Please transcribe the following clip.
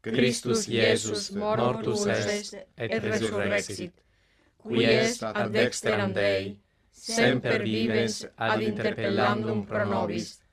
Christus Iesus mortus est et resurrexit, qui est ad dexteram Dei, semper vivens ad interpellandum pro nobis,